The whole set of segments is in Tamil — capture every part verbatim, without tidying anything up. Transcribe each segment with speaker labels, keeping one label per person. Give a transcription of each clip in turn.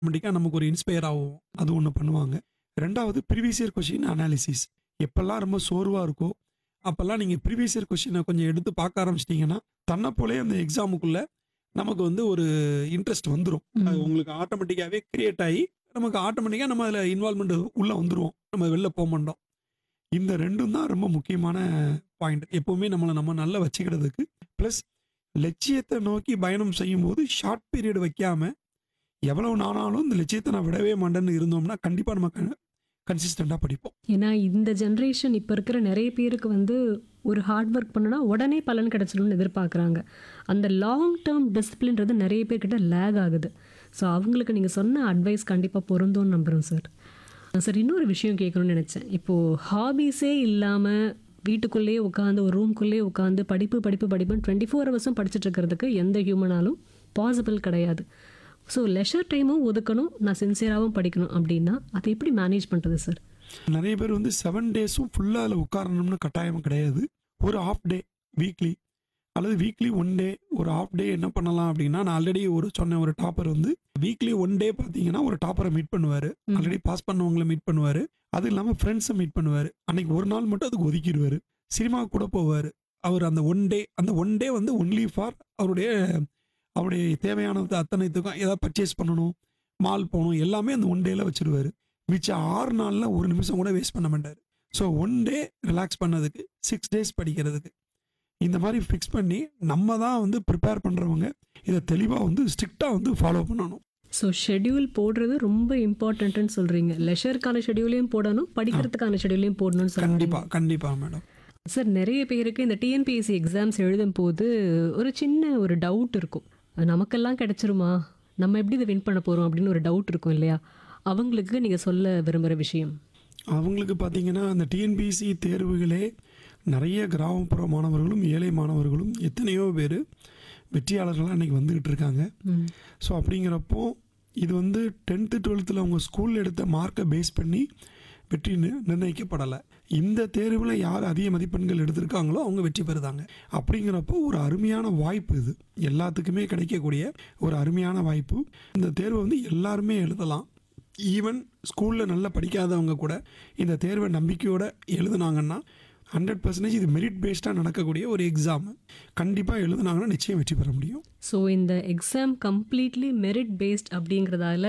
Speaker 1: ஆட்டோமேட்டிக்காக நமக்கு ஒரு இன்ஸ்பயர் ஆகும். அது ஒன்று பண்ணுவாங்க. ரெண்டாவது ப்ரீவியஸ் இயர் கொஷின் அனாலிசிஸ். எப்பெல்லாம் ரொம்ப சோர்வாக இருக்கோ அப்போல்லாம் நீங்கள் ப்ரீவியஸ் இயர் கொஷினை கொஞ்சம் எடுத்து பார்க்க ஆரம்பிச்சிட்டிங்கன்னா தன்னை போலே அந்த எக்ஸாமுக்குள்ளே நமக்கு வந்து ஒரு இன்ட்ரெஸ்ட் வந்துடும். அது உங்களுக்கு ஆட்டோமேட்டிக்காகவே கிரியேட் ஆகி நமக்கு ஆட்டோமேட்டிக்காக நம்ம அதில் இன்வால்மெண்ட் உள்ளே வந்துடுவோம். நம்ம வெளில போக மாட்டோம். இந்த ரெண்டும் தான் ரொம்ப முக்கியமான பாயிண்ட். எப்போவுமே நம்மளை நம்ம நல்லா வச்சுக்கிறதுக்கு. ப்ளஸ் லட்சியத்தை நோக்கி பயணம் செய்யும்போது ஷார்ட் பீரியட் வைக்காமல் எவ்வளவு நானாலும் இந்த லட்சியத்தை நான் விடவே மாட்டேன்னு இருந்தோம்னா கண்டிப்பாக நம்ம கன்சிஸ்டண்டாக படிப்போம்.
Speaker 2: ஏன்னா இந்த ஜென்ரேஷன் இப்போ இருக்கிற நிறைய பேருக்கு வந்து ஒரு ஹார்ட் ஒர்க் பண்ணுனா உடனே பலன் கிடைச்சிடும்னு எதிர்பார்க்குறாங்க. அந்த லாங் டேர்ம் டிசிப்ளின்றது நிறைய பேர்கிட்ட லேக் ஆகுது. ஸோ அவங்களுக்கு நீங்கள் சொன்ன அட்வைஸ் கண்டிப்பாக பொருந்தும்னு நம்புகிறோம் சார். சார் இன்னொரு விஷயம் கேட்கணும்னு நினச்சேன். இப்போது ஹாபீஸே இல்லாமல் வீட்டுக்குள்ளேயே உட்காந்து ஒரு ரூம்குள்ளேயே உட்காந்து படிப்பு படிப்பு படிப்புன்னு டுவெண்ட்டி ஃபோர் ஹவர்ஸும் படிச்சுட்டு இருக்கிறதுக்கு எந்த ஹியூமனாலும் பாசிபிள் கிடையாது. ஸோ லெஷர் டைமும் ஒதுக்கணும், நான் சின்சியராகவும் படிக்கணும் அப்படின்னா அதை எப்படி மேனேஜ் பண்ணுறது சார்?
Speaker 1: நிறைய பேர் வந்து செவன் டேஸும் ஃபுல்லாக அதில் உட்காரணும்னு கட்டாயம் கிடையாது. ஒரு ஹாஃப் டே வீக்லி அல்லது வீக்லி ஒன் டே ஒரு ஹாஃப் டே என்ன பண்ணலாம் அப்படின்னா, நான் ஆல்ரெடி ஒரு சொன்ன ஒரு டாப்பர் வந்து வீக்லி ஒன் டே பார்த்தீங்கன்னா ஒரு டாப்பரை மீட் பண்ணுவார். ஆல்ரெடி பாஸ் பண்ணவங்களை மீட் பண்ணுவார். அது இல்லாமல் ஃப்ரெண்ட்ஸை மீட் பண்ணுவார். அன்னைக்கு ஒரு நாள் மட்டும் அதுக்கு ஒதுக்கிடுவார். சினிமாவுக்கு கூட போவார். அவர் அந்த ஒன் டே அந்த ஒன் டே வந்து ஒன்லி ஃபார் அவருடைய அவருடைய தேவையானது அத்தனைத்துக்கும் ஏதாவது பர்ச்சேஸ் பண்ணணும், மால் போகணும், எல்லாமே அந்த ஒன் டேல வச்சுருவார். மிச்சம் ஆறு நாளில் ஒரு நிமிஷம் கூட வேஸ்ட் பண்ண மாட்டார். ஸோ ஒன் டே ரிலாக்ஸ் பண்ணதுக்கு, சிக்ஸ் டேஸ் படிக்கிறதுக்கு, இந்த மாதிரி ஃபிக்ஸ் பண்ணி நம்ம தான் வந்து ப்ரிப்பேர் பண்ணுறவங்க இதை தெளிவாக வந்து ஸ்ட்ரிக்டாக வந்து ஃபாலோ பண்ணணும்.
Speaker 2: ஸோ ஷெட்யூல் போடுறது ரொம்ப இம்பார்ட்டன்ட்னு சொல்கிறீங்க. லெஷருக்கான ஷெட்யூலையும் போடணும், படிக்கிறதுக்கான ஷெட்யூலையும் போடணும்னு சொல்லுங்கள்.
Speaker 1: கண்டிப்பாக கண்டிப்பாக மேடம்.
Speaker 2: சார் நிறைய பேருக்கு இந்த டிஎன்பிஎஸ்சி எக்ஸாம்ஸ் எழுதும் போது ஒரு சின்ன ஒரு டவுட் இருக்கும். நமக்கெல்லாம் கிடைச்சிருமா, நம்ம எப்படி இதை வின் பண்ண போகிறோம் அப்படின்னு ஒரு டவுட் இருக்கும் இல்லையா? அவங்களுக்கு நீங்கள் சொல்ல விரும்புகிற விஷயம்?
Speaker 1: அவங்களுக்கு பார்த்தீங்கன்னா அந்த டிஎன்பிஎஸ்சி தேர்வுகளே நிறைய கிராமப்புற மாணவர்களும் ஏழை மாணவர்களும் எத்தனையோ பேர் வெற்றியாளர்களாக இன்றைக்கி வந்துக்கிட்டு இருக்காங்க. ஸோ அப்படிங்கிறப்போ இது வந்து டென்த்து டுவெல்த்தில் அவங்க ஸ்கூலில் எடுத்த மார்க்கை பேஸ் பண்ணி வெற்றி நிர்ணயிக்கப்படலை. இந்த தேர்வில் யார் அதிக மதிப்பெண்கள் எடுத்திருக்காங்களோ அவங்க வெற்றி பெறுதாங்க. அப்படிங்கிறப்போ ஒரு அருமையான வாய்ப்பு, இது எல்லாத்துக்குமே கிடைக்கக்கூடிய ஒரு அருமையான வாய்ப்பு. இந்த தேர்வை வந்து எல்லாருமே எழுதலாம். ஈவன் ஸ்கூலில் நல்லா படிக்காதவங்க கூட இந்த தேர்வை நம்பிக்கையோடு எழுதுனாங்கன்னா ஹண்ட்ரட் பர்சன்டேஜ் இது மெரிட் பேஸ்டாக நடக்கக்கூடிய ஒரு எக்ஸாம். கண்டிப்பாக எழுதுனாங்கன்னா நிச்சயம் வெற்றி பெற முடியும்.
Speaker 2: ஸோ இந்த எக்ஸாம் கம்ப்ளீட்லி மெரிட் பேஸ்ட் அப்படிங்கிறதால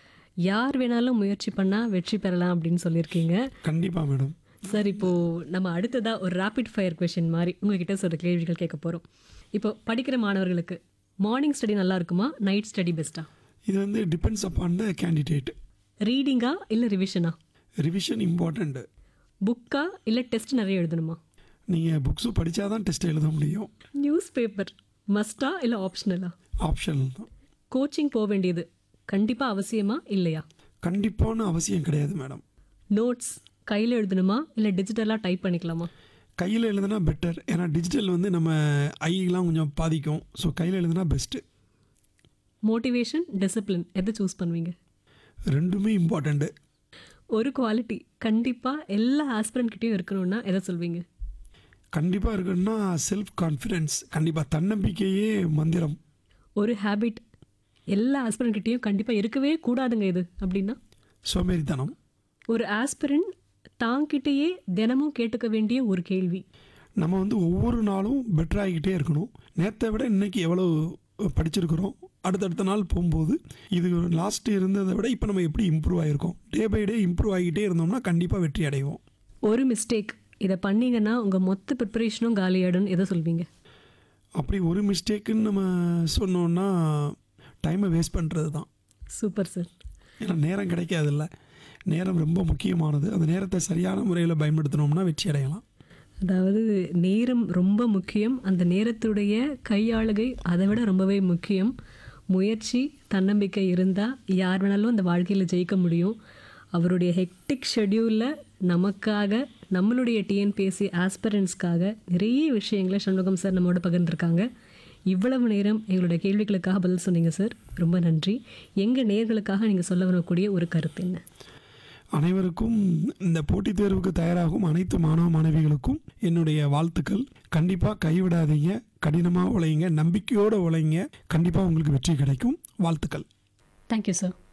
Speaker 2: யார் வேணாலும் முயற்சி பண்ணால் வெற்றி பெறலாம் அப்படின்னு சொல்லியிருக்கீங்க.
Speaker 1: கண்டிப்பாக மேடம்.
Speaker 2: சார் இப்போது நம்ம அடுத்ததாக ஒரு ரேபிட் ஃபயர் கொஷின் மாதிரி உங்ககிட்ட சில கேள்விகள் கேட்க போகிறோம். இப்போ படிக்கிற மாணவர்களுக்கு மார்னிங் ஸ்டடி நல்லா இருக்குமா, நைட் ஸ்டடி பெஸ்ட்டா?
Speaker 1: இது வந்து டிபெண்ட்ஸ் அப்பான் த கேண்டிடேட்.
Speaker 2: ரீடிங்கா இல்லை ரிவிஷனா?
Speaker 1: Revision important.
Speaker 2: புக்கா இல்லை டெஸ்ட் நிறைய எழுதணுமா?
Speaker 1: நீங்கள் புக்ஸு படித்தா தான் டெஸ்ட் எழுத முடியும்.
Speaker 2: நியூஸ் பேப்பர் மஸ்டா இல்லை ஆப்ஷனலா?
Speaker 1: ஆப்ஷனல் தான்.
Speaker 2: கோச்சிங் போக வேண்டியது கண்டிப்பாக அவசியமா இல்லையா?
Speaker 1: கண்டிப்பான அவசியம் கிடையாது மேடம்.
Speaker 2: நோட்ஸ் கையில் எழுதணுமா இல்லை டிஜிட்டலாக டைப் பண்ணிக்கலாமா?
Speaker 1: கையில் எழுதுனா பெட்டர். ஏன்னா டிஜிட்டல் வந்து நம்ம ஐலாம் கொஞ்சம் பாதிக்கும். ஸோ கையில் எழுதுனா பெஸ்ட்டு.
Speaker 2: மோட்டிவேஷன் டிசிப்ளின் எதை சூஸ் பண்ணுவீங்க?
Speaker 1: ரெண்டுமே இம்பார்ட்டண்ட்டு.
Speaker 2: ஒரு குவாலிட்டி கண்டிப்பாக எல்லா ஆஸ்பிரண்ட்கிட்டையும் இருக்கணும்னா எதை சொல்வீங்க?
Speaker 1: கண்டிப்பாக இருக்கணும்னா செல்ஃப் கான்ஃபிடென்ஸ். கண்டிப்பாக தன்னம்பிக்கையே மந்திரம்.
Speaker 2: ஒரு ஹேபிட் எல்லா ஆஸ்பிரண்ட்கிட்டையும் கண்டிப்பாக இருக்கவே கூடாதுங்க இது அப்படின்னா?
Speaker 1: சோம்பேறித்தனம்.
Speaker 2: ஒரு ஆஸ்பிரண்ட் தாங்கிட்டேயே தினமும் கேட்டுக்க வேண்டிய ஒரு கேள்வி.
Speaker 1: நம்ம வந்து ஒவ்வொரு நாளும் பெட்டர் ஆகிக்கிட்டே இருக்கணும். நேற்றை விட இன்றைக்கி எவ்வளோ படிச்சிருக்கிறோம், அடுத்தடுத்த நாள் போகும்போது இது லாஸ்ட்டு இருந்ததை விட இப்போ நம்ம எப்படி improve ஆகிருக்கோம், day by day improve ஆகிக்கிட்டே இருந்தோம்னா கண்டிப்பாக வெற்றி அடைவோம்.
Speaker 2: ஒரு மிஸ்டேக் இதை பண்ணிங்கன்னா உங்கள் மொத்த ப்ரிப்பரேஷனும் காலியாடுன்னு எதை சொல்வீங்க?
Speaker 1: அப்படி ஒரு மிஸ்டேக்குன்னு நம்ம சொன்னோன்னா டைமை வேஸ்ட் பண்ணுறது தான்.
Speaker 2: Super sir.
Speaker 1: ஏன்னா நேரம் கிடைக்காதில்ல. நேரம் ரொம்ப முக்கியமானது. அந்த நேரத்தை சரியான முறையில் பயன்படுத்தினோம்னா வெற்றி அடையலாம்.
Speaker 2: அதாவது நேரம் ரொம்ப முக்கியம், அந்த நேரத்துடைய கையாளுகை அதை விட ரொம்பவே முக்கியம். முயற்சி தன்னம்பிக்கை இருந்தால் யார் வேணாலும் அந்த வாழ்க்கையில் ஜெயிக்க முடியும். அவருடைய ஹெக்டிக் ஷெட்யூலில் நமக்காக நம்மளுடைய டிஎன்பிஎஸ்சி ஆஸ்பிரண்ட்ஸ்க்காக நிறைய விஷயங்களை சண்முகம் சார் நம்மளோட பகிர்ந்துருக்காங்க. இவ்வளவு நேரம் எங்களுடைய கேள்விகளுக்காக பதில் சொன்னீங்க சார், ரொம்ப நன்றி. எங்கள் நேயர்களுக்காக நீங்கள் சொல்ல வரக்கூடிய ஒரு கருத்து என்ன?
Speaker 1: அனைவருக்கும் இந்த போட்டித் தேர்வுக்கு தயாராகும் அனைத்து மாணவ மாணவிகளுக்கும் என்னுடைய வாழ்த்துக்கள். கண்டிப்பாக கைவிடாதீங்க, கடினமாக உழைங்க, நம்பிக்கையோடு உழைங்க. கண்டிப்பாக உங்களுக்கு வெற்றி கிடைக்கும். வாழ்த்துக்கள்.
Speaker 2: Thank you sir.